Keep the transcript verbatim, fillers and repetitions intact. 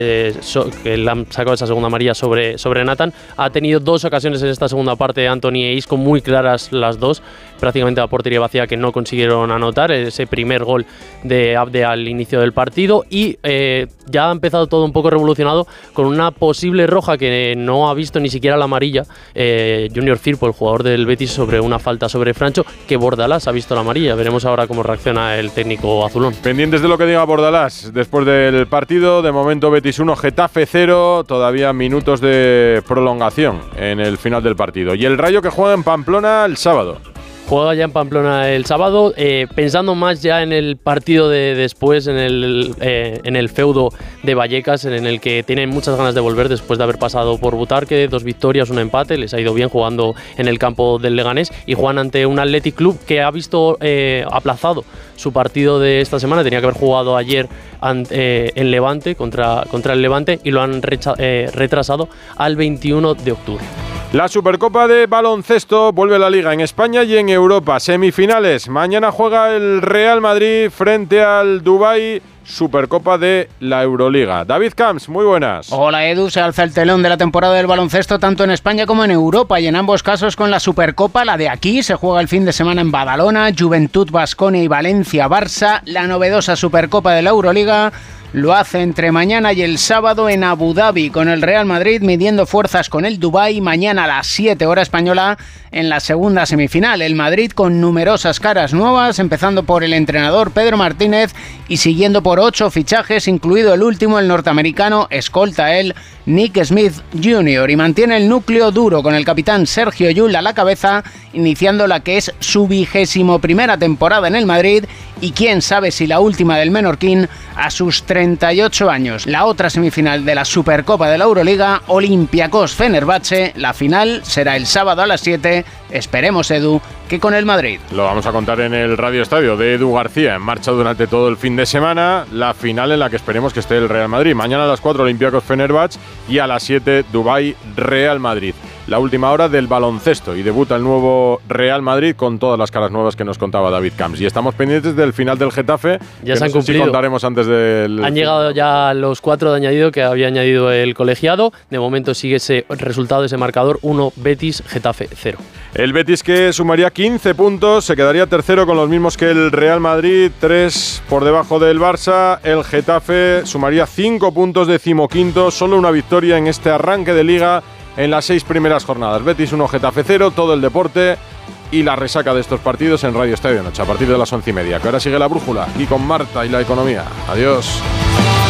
Eh, so, que le han sacado esa segunda amarilla sobre, sobre Nathan. Ha tenido dos ocasiones en esta segunda parte de Anthony e Isco, muy claras las dos, prácticamente a portería vacía, que no consiguieron anotar ese primer gol de Abde al inicio del partido. Y eh, ya ha empezado todo un poco revolucionado con una posible roja que no ha visto ni siquiera la amarilla, eh, Junior Firpo, el jugador del Betis, sobre una falta sobre Francho, que Bordalás ha visto la amarilla. Veremos ahora cómo reacciona el técnico azulón. Pendientes de lo que diga Bordalás después del partido. De momento Betis uno, Getafe cero, todavía minutos de prolongación en el final del partido. Y el Rayo que juega en Pamplona el sábado. Juega ya en Pamplona el sábado, eh, pensando más ya en el partido de después, en el, eh, en el feudo de Vallecas, en el que tienen muchas ganas de volver después de haber pasado por Butarque, dos victorias, un empate, les ha ido bien jugando en el campo del Leganés, y juegan ante un Athletic Club que ha visto eh, aplazado su partido de esta semana. Tenía que haber jugado ayer ante, eh, en Levante, contra, contra el Levante, y lo han recha, eh, retrasado al veintiuno de octubre. La Supercopa de baloncesto vuelve a la Liga en España y en Europa. Semifinales. Mañana juega el Real Madrid frente al Dubái. Supercopa de la Euroliga. David Camps, muy buenas. Hola Edu, se alza el telón de la temporada del baloncesto tanto en España como en Europa, y en ambos casos con la Supercopa. La de aquí se juega el fin de semana en Badalona, Juventud, Baskonia y Valencia, Barça. La novedosa Supercopa de la Euroliga lo hace entre mañana y el sábado en Abu Dhabi, con el Real Madrid midiendo fuerzas con el Dubái mañana a las siete hora española en la segunda semifinal. El Madrid con numerosas caras nuevas, empezando por el entrenador Pedro Martínez y siguiendo por ocho fichajes, incluido el último, el norteamericano, escolta él, Nick Smith junior, y mantiene el núcleo duro con el capitán Sergio Llull a la cabeza, iniciando la que es su vigésimo primera temporada en el Madrid, y quién sabe si la última del menorquín a sus treinta y ocho años. La otra semifinal de la Supercopa de la Euroliga, Olympiacos-Fenerbahce, la final será el sábado a las siete, esperemos, Edu, que con el Madrid. Lo vamos a contar en el Radio Estadio de Edu García, en marcha durante todo el fin de semana, la final en la que esperemos que esté el Real Madrid. Mañana a las cuatro Olympiacos-Fenerbahce y a las siete Dubái-Real Madrid. La última hora del baloncesto, y debuta el nuevo Real Madrid con todas las caras nuevas que nos contaba David Camps. Y estamos pendientes del final del Getafe, ya que se han no sé cumplido. Si contaremos antes del... Han llegado ya los cuatro de añadido que había añadido el colegiado. De momento sigue ese resultado, ese marcador: uno Betis, Getafe cero. El Betis, que sumaría quince puntos, se quedaría tercero con los mismos que el Real Madrid, tres por debajo del Barça. El Getafe sumaría cinco puntos, decimoquinto, solo una victoria en este arranque de Liga en las seis primeras jornadas. Betis uno, Getafe cero, todo el deporte y la resaca de estos partidos en Radio Estadio Noche a partir de las once y media. Que ahora sigue la brújula, aquí con Marta y la economía. Adiós.